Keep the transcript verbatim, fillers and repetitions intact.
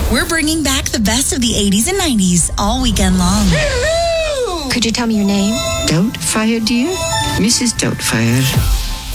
We're bringing back the best of the eighties and nineties all weekend long. Could you tell me your name? Doubtfire, dear? Missus Doubtfire.